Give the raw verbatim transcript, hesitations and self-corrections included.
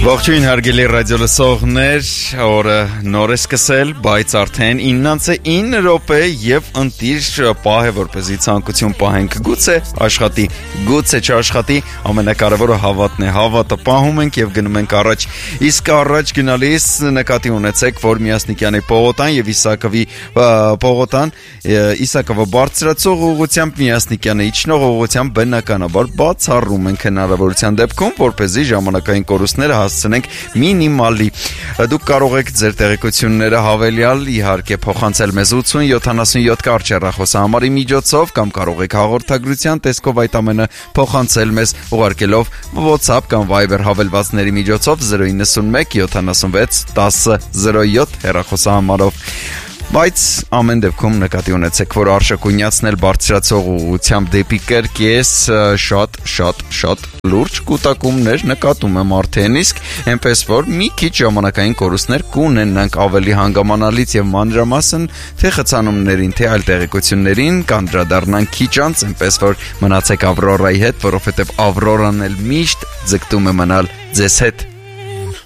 Ողջույն հարգելի ռադիոլսողներ, օրը նոր է սկսել, բայց արդեն իննանց է ինը րոպե եւ ընտիր պահ է, որպեսզի ցանկություն պահենք, գուցե աշխատի, գուցե չաշխատի, ամենակարևորը հավատն է, հավատը պահում ենք եւ գնում ենք առաջ, իսկ առաջ գնալիս նկատի ունեցեք, որ Միասնիկյանի Պողոտան եւ Իսակովի Պողոտան, Իսակովը բարձրացող ուղղությամբ, Միասնիկյանը իջնող ուղղությամբ բնականաբար բացառում ենք հնարավորության դեպքում, որպեսզի ժամանակային կորուստները հասցնենք մինիմալի։ Դուք կարող եք ձեր տեղեկությունները հավելյալ իհարկե փոխանցել մեզ ութ յոթանասունյոթ կարճ հեռախոսահամարի միջոցով կամ կարող եք հաղորդագրության տեսքով այդ ամենը փոխանցել մեզ ուղարկելով WhatsApp կամ Viber հավելվածների միջոցով զրո իննսունմեկ յոթանասունվեց տասը զրո յոթ հեռախոսահամարով։ Բայց ամեն դեպքում նկատի ունեցեք, որ արշակունյացնել բարձրացող ուղղությամբ դեպի կրկես շատ շատ շատ լուրջ կուտակումներ նկատում եմ արդեն, իսկ այնպես որ մի քիչ ժամանակային կորուստներ կունենանք ավելի հանգամանալից եւ մանրամասն թե խցանումներին, թե այլ տեղեկություններին կանդրադառնանք քիչ անց, այնպես որ մնացեք Ավրորայի հետ, որովհետեւ Ավրորան էլ միշտ ձգտում է մնալ ձեզ հետ։